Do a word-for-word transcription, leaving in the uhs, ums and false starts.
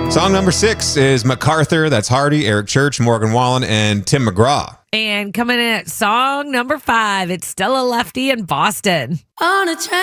Song number six is MacArthur. That's Hardy, Eric Church, Morgan Wallen, and Tim McGraw. And coming in at song number five, it's Stella Lefty in Boston. On a train.